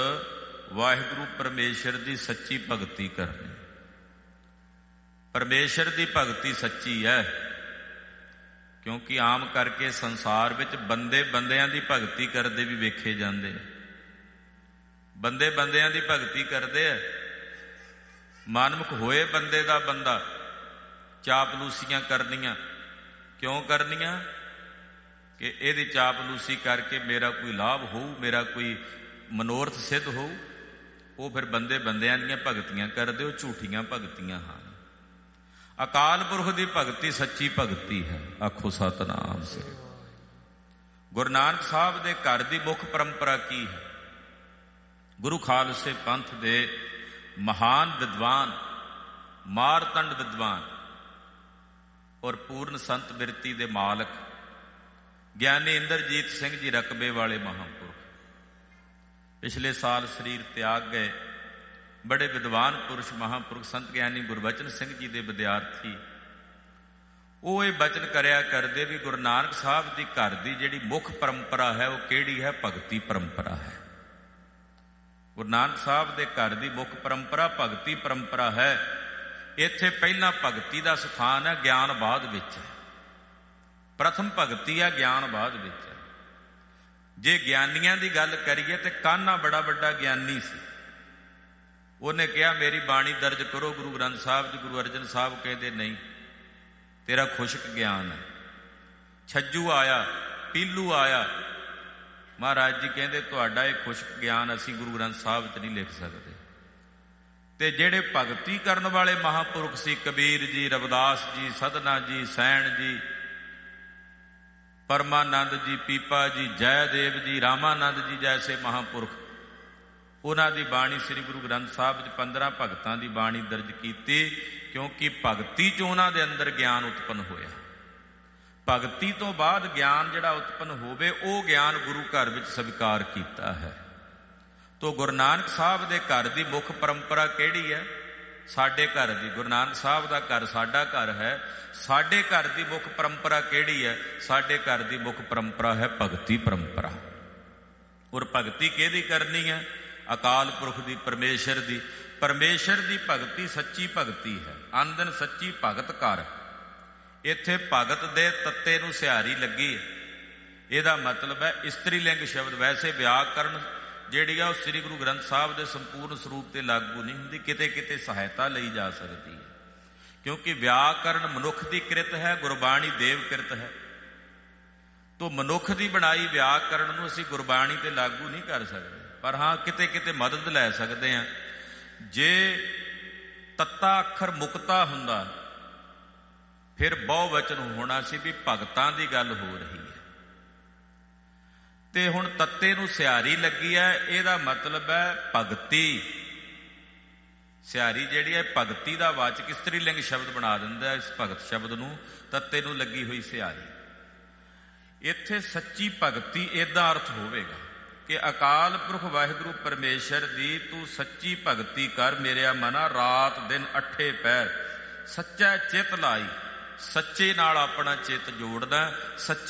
ਵਾਹਿਗੁਰੂ ਪਰਮੇਸ਼ਰ ਦੀ ਸੱਚੀ ਭਗਤੀ ਕਰਨੀ। ਪਰਮੇਸ਼ਰ ਦੀ ਭਗਤੀ ਸੱਚੀ ਹੈ, ਕਿਉਂਕਿ ਆਮ ਕਰਕੇ ਸੰਸਾਰ ਵਿੱਚ ਬੰਦੇ ਬੰਦਿਆਂ ਦੀ ਭਗਤੀ ਕਰਦੇ ਵੀ ਵੇਖੇ ਜਾਂਦੇ। ਬੰਦੇ ਬੰਦਿਆਂ ਦੀ ਭਗਤੀ ਕਰਦੇ ਆ। ਮਨਮੁਖ ਹੋਏ ਬੰਦੇ ਦਾ ਬੰਦਾ ਚਾਪਲੂਸੀਆਂ ਕਰਨੀਆਂ। ਕਿਉਂ ਕਰਨੀਆਂ? ਕਿ ਇਹਦੀ ਚਾਪਲੂਸੀ ਕਰਕੇ ਮੇਰਾ ਕੋਈ ਲਾਭ ਹੋਊ, ਮੇਰਾ ਕੋਈ ਮਨੋਰਥ ਸਿੱਧ ਹੋਊ। ਉਹ ਫਿਰ ਬੰਦੇ ਬੰਦਿਆਂ ਦੀਆਂ ਭਗਤੀਆਂ ਕਰਦੇ, ਉਹ ਝੂਠੀਆਂ ਭਗਤੀਆਂ ਹਨ। ਅਕਾਲ ਪੁਰਖ ਦੀ ਭਗਤੀ ਸੱਚੀ ਭਗਤੀ ਹੈ। ਆਖੋ ਸਤਿਨਾਮ ਸ੍ਰੀ। ਗੁਰੂ ਨਾਨਕ ਸਾਹਿਬ ਦੇ ਘਰ ਦੀ ਮੁੱਖ ਪਰੰਪਰਾ ਕੀ ਹੈ? ਗੁਰੂ ਖਾਲਸੇ ਪੰਥ ਦੇ ਮਹਾਨ ਵਿਦਵਾਨ, ਮਾਰਤੰਡ ਵਿਦਵਾਨ ਔਰ ਪੂਰਨ ਸੰਤ ਬਿਰਤੀ ਦੇ ਮਾਲਕ ਗਿਆਨੀ ਇੰਦਰਜੀਤ ਸਿੰਘ ਜੀ ਰਕਬੇ ਵਾਲੇ ਮਹਾਂਪੁਰਖ ਪਿਛਲੇ ਸਾਲ ਸਰੀਰ ਤਿਆਗ ਗਏ। ਬੜੇ ਵਿਦਵਾਨ ਪੁਰਸ਼ ਮਹਾਂਪੁਰਖ ਸੰਤ ਗਿਆਨੀ ਗੁਰਬਚਨ ਸਿੰਘ ਜੀ ਦੇ ਵਿਦਿਆਰਥੀ ਉਹ ਇਹ ਬਚਨ ਕਰਿਆ ਕਰਦੇ ਵੀ ਗੁਰੂ ਨਾਨਕ ਸਾਹਿਬ ਦੀ ਘਰ ਦੀ ਜਿਹੜੀ ਮੁੱਖ ਪਰੰਪਰਾ ਹੈ ਉਹ ਕਿਹੜੀ ਹੈ? ਭਗਤੀ ਪਰੰਪਰਾ ਹੈ। ਗੁਰੂ ਨਾਨਕ ਸਾਹਿਬ ਦੇ ਘਰ ਦੀ ਮੁੱਖ ਪਰੰਪਰਾ ਭਗਤੀ ਪਰੰਪਰਾ ਹੈ। ਇੱਥੇ ਪਹਿਲਾਂ ਭਗਤੀ ਦਾ ਸਥਾਨ ਹੈ, ਗਿਆਨ ਬਾਅਦ ਵਿੱਚ ਹੈ। ਪ੍ਰਥਮ ਭਗਤੀ ਹੈ, ਗਿਆਨ ਬਾਅਦ ਵਿੱਚ ਹੈ। ਜੇ ਗਿਆਨੀਆਂ ਦੀ ਗੱਲ ਕਰੀਏ ਤੇ ਕਾਨ੍ਹਾ ਬੜਾ ਵੱਡਾ ਗਿਆਨੀ ਸੀ। ਉਹਨੇ ਕਿਹਾ ਮੇਰੀ ਬਾਣੀ ਦਰਜ ਕਰੋ ਗੁਰੂ ਗ੍ਰੰਥ ਸਾਹਿਬ 'ਚ। ਗੁਰੂ ਅਰਜਨ ਸਾਹਿਬ ਕਹਿੰਦੇ ਨਹੀਂ, ਤੇਰਾ ਖੁਸ਼ਕ ਗਿਆਨ ਹੈ। ਛੱਜੂ ਆਇਆ, ਪੀਲੂ ਆਇਆ। ਮਹਾਰਾਜ ਜੀ ਕਹਿੰਦੇ ਤੁਹਾਡਾ ਇਹ ਖੁਸ਼ਕ ਗਿਆਨ ਅਸੀਂ ਗੁਰੂ ਗ੍ਰੰਥ ਸਾਹਿਬ 'ਚ ਨਹੀਂ ਲਿਖ ਸਕਦੇ। ਤੇ ਜਿਹੜੇ ਭਗਤੀ ਕਰਨ ਵਾਲੇ ਮਹਾਂਪੁਰਖ ਸੀ, ਕਬੀਰ ਜੀ, ਰਵਿਦਾਸ ਜੀ, ਸਧਨਾ ਜੀ, ਸੈਣ ਜੀ, ਪਰਮਾਨੰਦ ਜੀ, ਪੀਪਾ ਜੀ, ਜੈਦੇਵ ਜੀ, ਰਾਮਾਨੰਦ ਜੀ ਜੈਸੇ ਮਹਾਂਪੁਰਖ, ਉਹਨਾਂ ਦੀ ਬਾਣੀ ਸ੍ਰੀ ਗੁਰੂ ਗ੍ਰੰਥ ਸਾਹਿਬ 'ਚ 15 ਭਗਤਾਂ ਦੀ ਬਾਣੀ ਦਰਜ ਕੀਤੀ, ਕਿਉਂਕਿ ਭਗਤੀ 'ਚ ਉਹਨਾਂ ਦੇ ਅੰਦਰ ਗਿਆਨ ਉਤਪੰਨ ਹੋਇਆ। ਭਗਤੀ ਤੋਂ ਬਾਅਦ ਗਿਆਨ ਜਿਹੜਾ ਉਤਪੰਨ ਹੋਵੇ ਉਹ ਗਿਆਨ ਗੁਰੂ ਘਰ ਵਿੱਚ ਸਵੀਕਾਰ ਕੀਤਾ ਹੈ। ਤੋ ਗੁਰੂ ਨਾਨਕ ਸਾਹਿਬ ਦੇ ਘਰ ਦੀ ਮੁੱਖ ਪਰੰਪਰਾ ਕਿਹੜੀ ਹੈ? ਸਾਡੇ ਘਰ ਦੀ। ਗੁਰੂ ਨਾਨਕ ਸਾਹਿਬ ਦਾ ਘਰ ਸਾਡਾ ਘਰ ਹੈ। ਸਾਡੇ ਘਰ ਦੀ ਮੁੱਖ ਪਰੰਪਰਾ ਕਿਹੜੀ ਹੈ? ਸਾਡੇ ਘਰ ਦੀ ਮੁੱਖ ਪਰੰਪਰਾ ਹੈ ਭਗਤੀ ਪਰੰਪਰਾ। ਔਰ ਭਗਤੀ ਕਿਹਦੀ ਕਰਨੀ ਹੈ? ਅਕਾਲ ਪੁਰਖ ਦੀ, ਪਰਮੇਸ਼ਰ ਦੀ। ਪਰਮੇਸ਼ਰ ਦੀ ਭਗਤੀ ਸੱਚੀ ਭਗਤੀ ਹੈ। ਅੰਦਨ ਸੱਚੀ ਭਗਤ ਕਰ। ਇੱਥੇ ਭਗਤ ਦੇ ਤੱਤੇ ਨੂੰ ਸਿਹਾਰੀ ਲੱਗੀ। ਇਹਦਾ ਮਤਲਬ ਹੈ ਇਸਤਰੀ ਲਿੰਗ ਸ਼ਬਦ। ਵੈਸੇ ਵਿਆਕਰਨ ਜਿਹੜੀ ਆ ਉਹ ਸ੍ਰੀ ਗੁਰੂ ਗ੍ਰੰਥ ਸਾਹਿਬ ਦੇ ਸੰਪੂਰਨ ਸਰੂਪ ਤੇ ਲਾਗੂ ਨਹੀਂ ਹੁੰਦੀ, ਕਿਤੇ ਕਿਤੇ ਸਹਾਇਤਾ ਲਈ ਜਾ ਸਕਦੀ ਹੈ। ਕਿਉਂਕਿ ਵਿਆਕਰਨ ਮਨੁੱਖ ਦੀ ਕਿਰਤ ਹੈ, ਗੁਰਬਾਣੀ ਦੇਵ ਕਿਰਤ ਹੈ। ਤੋ ਮਨੁੱਖ ਦੀ ਬਣਾਈ ਵਿਆਕਰਨ ਨੂੰ ਅਸੀਂ ਗੁਰਬਾਣੀ ਤੇ ਲਾਗੂ ਨਹੀਂ ਕਰ ਸਕਦੇ, ਪਰ ਹਾਂ ਕਿਤੇ ਕਿਤੇ ਮਦਦ ਲੈ ਸਕਦੇ ਹਾਂ। ਜੇ ਤੱਤਾ ਅੱਖਰ ਮੁਕਤਾ ਹੁੰਦਾ ਫਿਰ ਬਹੁਵਚਨ ਹੋਣਾ ਸੀ ਵੀ ਭਗਤਾਂ ਦੀ ਗੱਲ ਹੋ ਰਹੀ ਹੈ। ਤੇ ਹੁਣ ਤੱਤੇ ਨੂੰ ਸਿਹਾਰੀ ਲੱਗੀ ਹੈ, ਇਹਦਾ ਮਤਲਬ ਹੈ ਭਗਤੀ। ਸਿਹਾਰੀ ਜਿਹੜੀ ਹੈ ਭਗਤੀ ਦਾ ਵਾਚਕ ਇਸਤਰੀ ਲਿੰਗ ਸ਼ਬਦ ਬਣਾ ਦਿੰਦਾ ਇਸ ਭਗਤ ਸ਼ਬਦ ਨੂੰ, ਤੱਤੇ ਨੂੰ ਲੱਗੀ ਹੋਈ ਸਿਹਾਰੀ। ਇੱਥੇ ਸੱਚੀ ਭਗਤੀ ਇਹਦਾ ਅਰਥ ਹੋਵੇਗਾ ਕਿ ਅਕਾਲ ਪੁਰਖ ਵਾਹਿਗੁਰੂ ਪਰਮੇਸ਼ਰ ਦੀ ਤੂੰ ਸੱਚੀ ਭਗਤੀ ਕਰ ਮੇਰਿਆ ਮਨਾ, ਰਾਤ ਦਿਨ 8 ਪਹਿਰ ਸੱਚਾ ਚਿੱਤ ਲਾਈ। ਸੱਚੇ ਨਾਲ ਆਪਣਾ ਚਿੱਤ ਜੋੜਦਾ, ਸੱਚੇ